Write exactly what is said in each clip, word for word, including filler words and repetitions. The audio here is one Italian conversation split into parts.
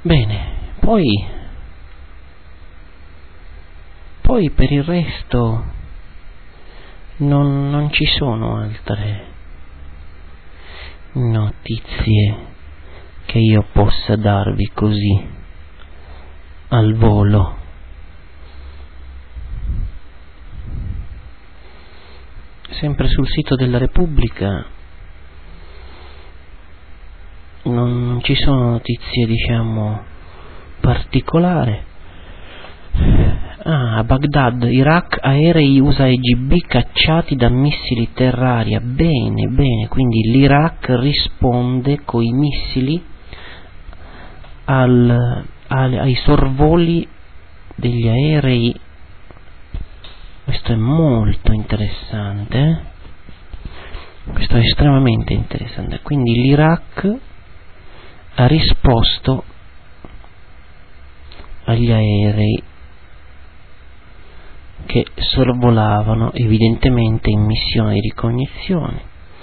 Bene, poi poi per il resto non, non ci sono altre notizie che io possa darvi così al volo. Sempre sul sito della Repubblica non, non ci sono notizie, diciamo, particolari. Ah, a Baghdad, Iraq, aerei U S A e G B cacciati da missili terra-aria. Bene, bene, quindi l'Iraq risponde coi missili al, al, ai sorvoli degli aerei. Questo è molto interessante, eh? Questo è estremamente interessante. Quindi l'Iraq ha risposto agli aerei che sorvolavano evidentemente in missione di ricognizione.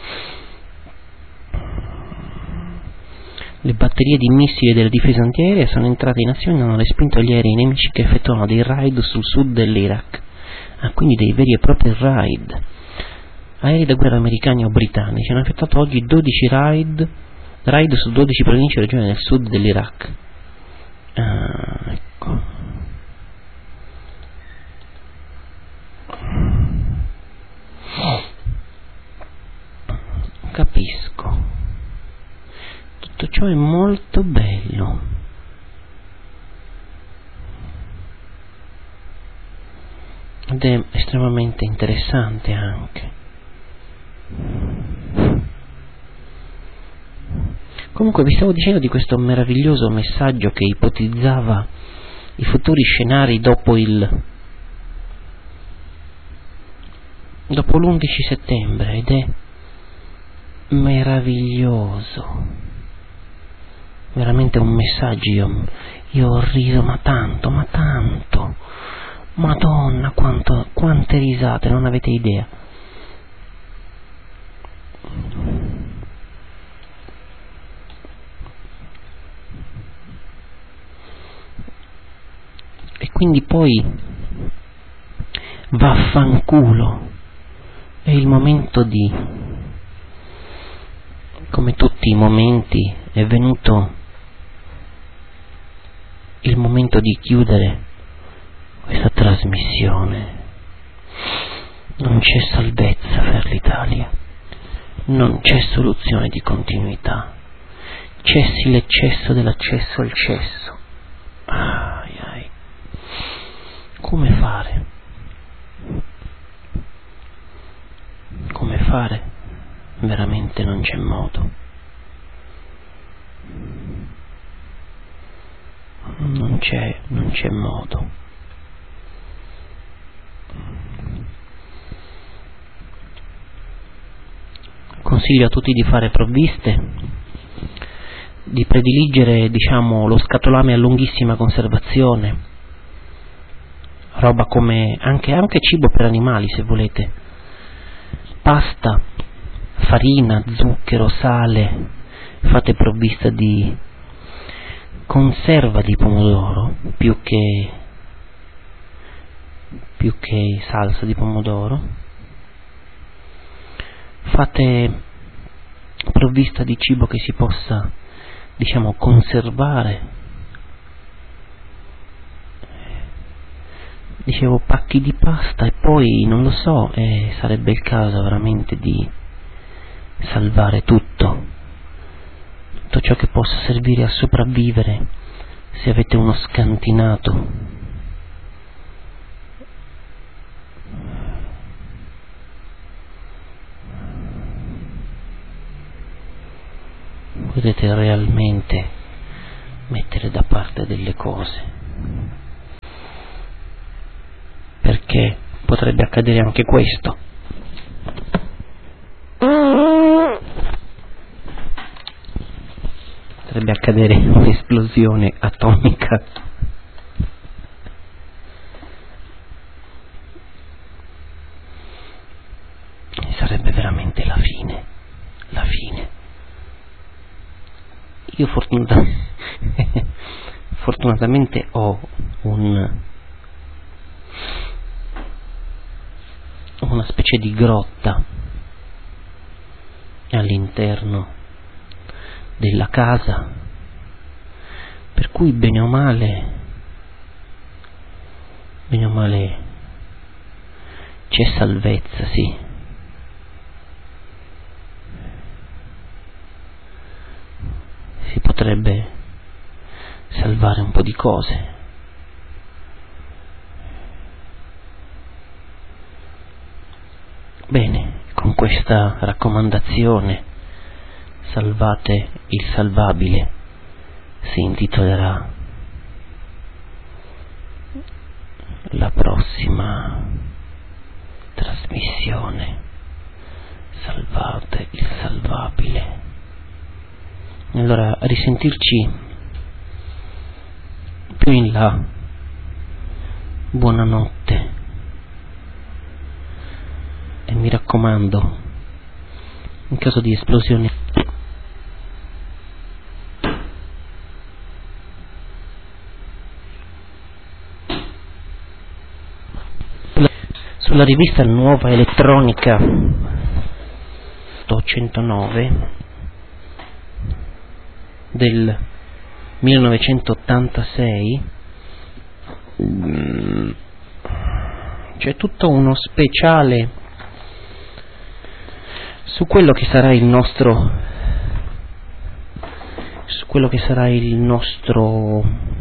Le batterie di missili della difesa antiaerea sono entrate in azione e hanno respinto gli aerei nemici che effettuavano dei raid sul sud dell'Iraq. Ah, quindi dei veri e propri raid. Aerei da guerra americani o britannici hanno effettuato oggi dodici raid, raid su dodici province e regioni del sud dell'Iraq. Ah, ecco. Capisco. Tutto ciò è molto bello. Ed è estremamente interessante anche. Comunque vi stavo dicendo di questo meraviglioso messaggio che ipotizzava i futuri scenari dopo il dopo l'undici settembre, ed è meraviglioso, veramente un messaggio. Io, io ho riso ma tanto, ma tanto, Madonna, quanto, quante risate, non avete idea. E quindi poi vaffanculo, è il momento di, come tutti i momenti, è venuto il momento di chiudere questa trasmissione. Non c'è salvezza per l'Italia, non c'è soluzione di continuità, cessi l'eccesso dell'accesso al cesso. Ai ai. Come fare? Come fare? Veramente non c'è modo. Non c'è, non c'è modo. Consiglio a tutti di fare provviste, di prediligere, diciamo, lo scatolame a lunghissima conservazione, roba come anche, anche cibo per animali se volete, pasta, farina, zucchero, sale. Fate provvista di conserva di pomodoro più che più che salsa di pomodoro. Fate provvista di cibo che si possa, diciamo, conservare. Dicevo, pacchi di pasta, e poi non lo so, eh, sarebbe il caso veramente di salvare tutto tutto ciò che possa servire a sopravvivere se avete uno scantinato. Potete realmente mettere da parte delle cose, perché potrebbe accadere anche questo. Potrebbe accadere un'esplosione atomica. Sarebbe veramente la fine, la fine. Io fortunatamente fortunatamente ho un una specie di grotta all'interno della casa, per cui bene o male bene o male c'è salvezza, sì. Si potrebbe salvare un po' di cose. Bene, con questa raccomandazione salvate il salvabile si intitolerà la prossima trasmissione. Salvate il salvabile. Allora, a risentirci più in là. Buonanotte. E mi raccomando, in caso di esplosione sulla rivista Nuova Elettronica centonove del millenovecentottantasei c'è tutto uno speciale su quello che sarà il nostro su quello che sarà il nostro